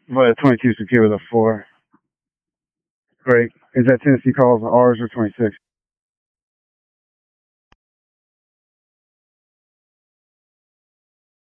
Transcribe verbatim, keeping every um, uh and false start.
but a twenty-two secure with a four. Great. Is that Tennessee calls R's or twenty-six?